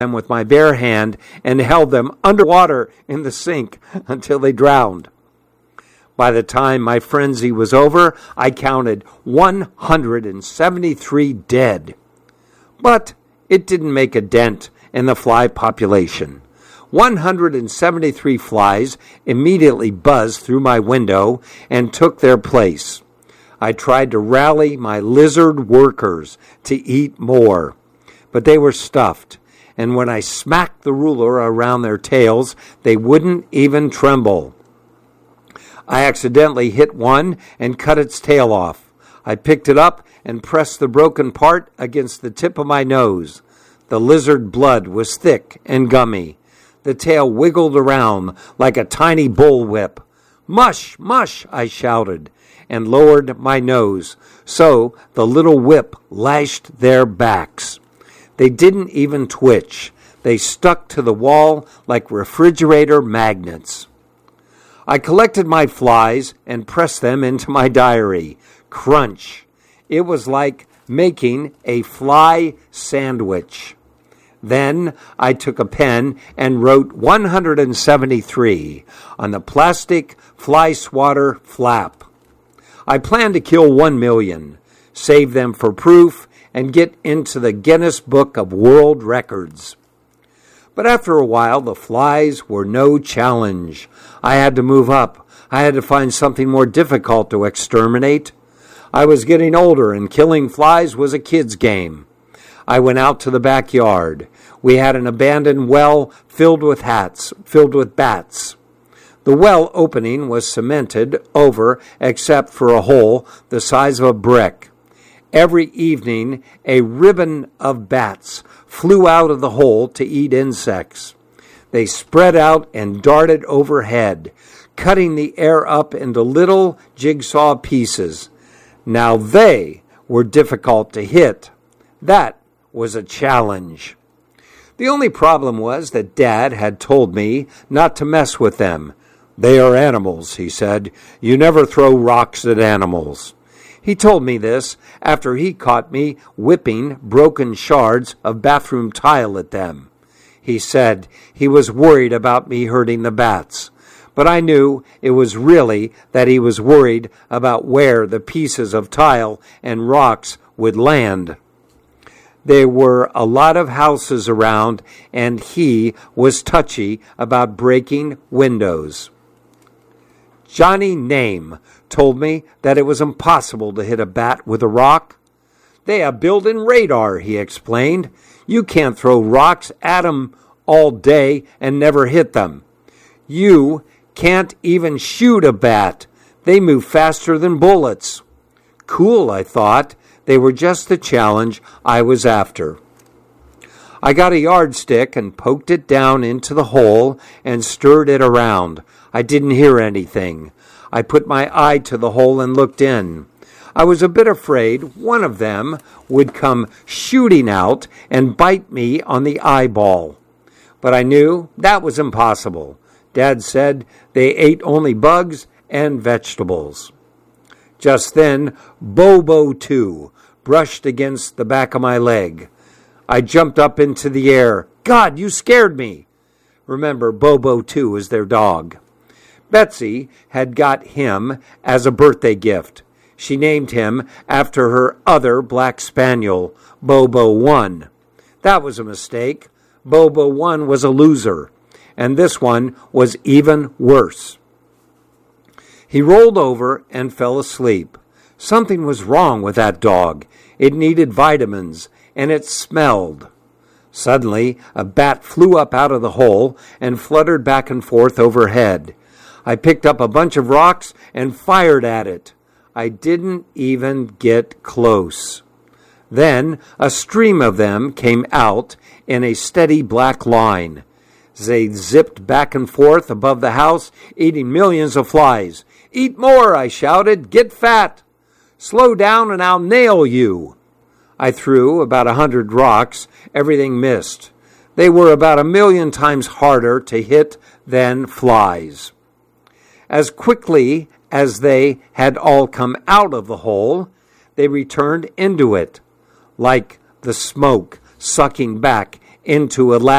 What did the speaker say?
them with my bare hand and held them underwater in the sink until they drowned. By the time my frenzy was over, I counted 173 dead. But it didn't make a dent in the fly population. 173 flies immediately buzzed through my window and took their place. I tried to rally my lizard workers to eat more, but they were stuffed, and when I smacked the ruler around their tails, they wouldn't even tremble. I accidentally hit one and cut its tail off. I picked it up and pressed the broken part against the tip of my nose. The lizard blood was thick and gummy. The tail wiggled around like a tiny bullwhip. "Mush, mush," I shouted, and lowered my nose, so the little whip lashed their backs. They didn't even twitch. They stuck to the wall like refrigerator magnets. I collected my flies and pressed them into my diary. Crunch. It was like making a fly sandwich. Then I took a pen and wrote 173 on the plastic fly swatter flap. I planned to kill 1 million, save them for proof, and get into the Guinness Book of World Records. But after a while, the flies were no challenge. I had to move up. I had to find something more difficult to exterminate. I was getting older, and killing flies was a kid's game. I went out to the backyard. We had an abandoned well filled with bats. The well opening was cemented over except for a hole the size of a brick. Every evening, a ribbon of bats flew out of the hole to eat insects. They spread out and darted overhead, cutting the air up into little jigsaw pieces. Now they were difficult to hit. That was a challenge. The only problem was that Dad had told me not to mess with them. "They are animals," he said. "You never throw rocks at animals." He told me this after he caught me whipping broken shards of bathroom tile at them. He said he was worried about me hurting the bats, but I knew it was really that he was worried about where the pieces of tile and rocks would land. There were a lot of houses around, and he was touchy about breaking windows. Johnny Name told me that it was impossible to hit a bat with a rock. "They have built-in radar," he explained. "You can't throw rocks at them all day and never hit them. You can't even shoot a bat. They move faster than bullets." Cool, I thought. They were just the challenge I was after. I got a yardstick and poked it down into the hole and stirred it around. I didn't hear anything. I put my eye to the hole and looked in. I was a bit afraid one of them would come shooting out and bite me on the eyeball. But I knew that was impossible. Dad said they ate only bugs and vegetables. Just then, Bobo 2 brushed against the back of my leg. I jumped up into the air. "God, you scared me!" Remember, Bobo 2 is their dog. Betsy had got him as a birthday gift. She named him after her other black spaniel, Bobo 1. That was a mistake. Bobo 1 was a loser, and this one was even worse. He rolled over and fell asleep. Something was wrong with that dog. It needed vitamins, and it smelled. Suddenly, a bat flew up out of the hole and fluttered back and forth overhead. I picked up a bunch of rocks and fired at it. I didn't even get close. Then a stream of them came out in a steady black line. They zipped back and forth above the house, eating millions of flies. "Eat more," I shouted. "Get fat. Slow down and I'll nail you." I threw about 100 rocks. Everything missed. They were about 1,000,000 times harder to hit than flies. As quickly as they had all come out of the hole, they returned into it, like the smoke sucking back into a